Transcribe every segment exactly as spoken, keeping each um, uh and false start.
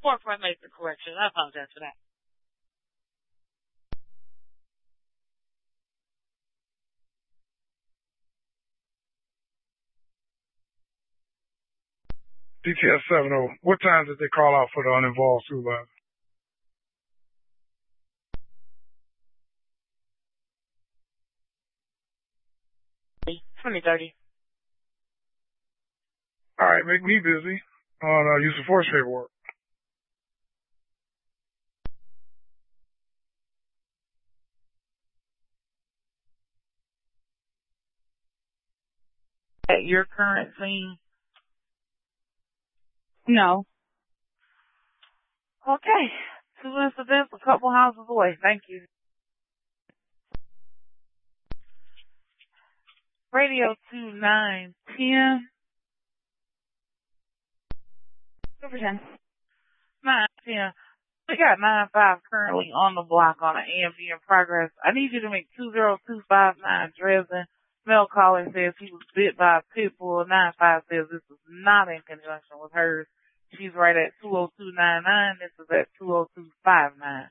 Before I make the correction, I apologize for that. D T S seven oh, what time did they call out for the uninvolved supervisor? twenty thirty. All right, make me busy on uh, use of force paperwork. At your current scene? No. Okay. Two incidents, a couple houses away. Thank you. Radio two nine ten. Over ten. nine ten. We got nine five currently on the block on an A M V in progress. I need you to make two zero two five nine Dresden. Male caller says he was bit by a pit bull. nine five says this is not in conjunction with hers. She's right at two oh two nine nine. This is at two oh two five nine.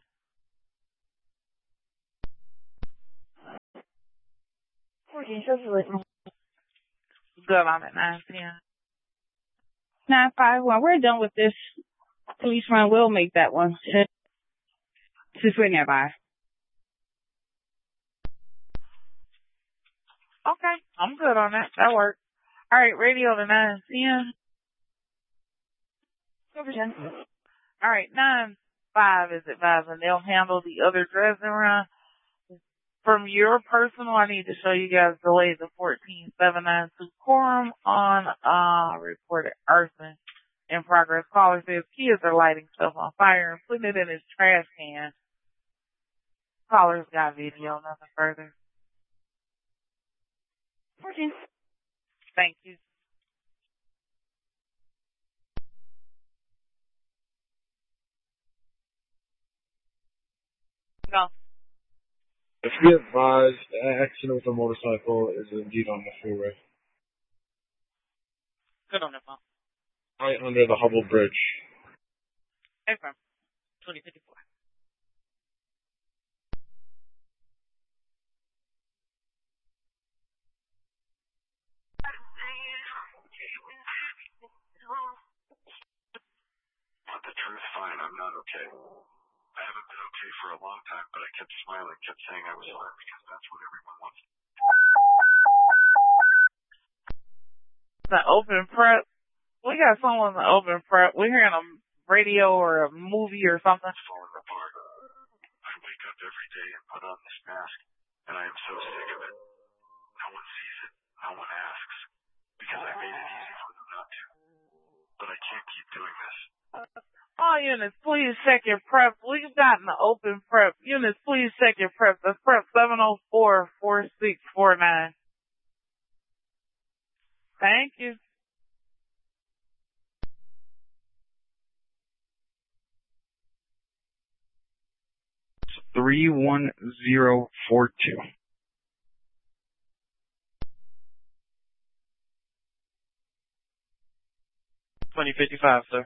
fourteen, shows you listening. Good, I'm at nine ten. nine five, well, we're done with this police run. We'll make that one. Since we're nearby. Okay, I'm good on that. That works. All right, radio to nine ten. Over ten. All right, nine five is advising they'll handle the other Dresden run. From your personal, I need to show you guys delay the fourteen seven nine two quorum on uh reported arson in progress. Caller says kids are lighting stuff on fire and putting it in his trash can. Caller's got video, nothing further. fourteen. Thank you. No. If we advise, an accident with a motorcycle is indeed on the freeway. Good on the phone. Right under the Hubble Bridge. Affirm. twenty fifty-four. Want the truth? Fine, I'm not okay. I haven't been okay for a long time, but I kept smiling, kept saying I was fine because that's what everyone wants. The open prep. We got someone in the open prep. We're hearing a radio or a movie or something. Falling apart. I wake up every day and put on this mask, and I am so sick of it. No one sees it. No one asks. Because I made it easy for them not to. But I can't keep doing this. All units, please check your prep. We've gotten the open prep. Units, please check your prep. That's prep seven oh four four six four nine. Thank you. three one zero four two. twenty fifty-five, sir.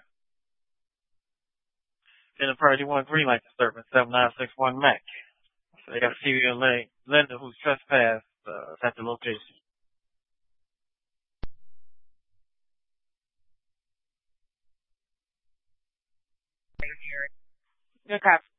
In the priority one green light disturbance, seven nine six one Mac. So they got a serial Linda who's trespassed uh, at the location. Good copy.